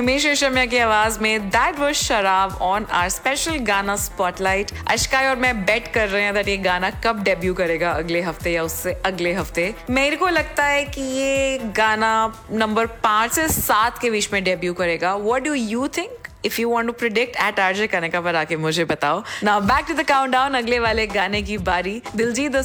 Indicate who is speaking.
Speaker 1: हिमेश रेशमिया की आवाज में दैट वाज शराब ऑन आवर स्पेशल गाना स्पॉटलाइट। अश्काय और मैं बेट कर रहे हैं दैट ये गाना कब डेब्यू करेगा, अगले हफ्ते या उससे अगले हफ्ते। मेरे को लगता है कि ये गाना नंबर 5 से 7 के बीच में डेब्यू करेगा। What do you think? If you want to predict at RJ कनका पर आके मुझे बताओ। Now back to the countdown, अगले वाले गाने की बारी। दिलजीत